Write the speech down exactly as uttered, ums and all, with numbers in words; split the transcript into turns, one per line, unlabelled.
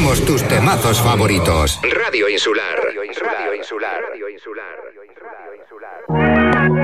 ponemos tus temazos favoritos.
Radio Insular. Radio Insular. Radio Insular. Radio Insular. Radio Insular.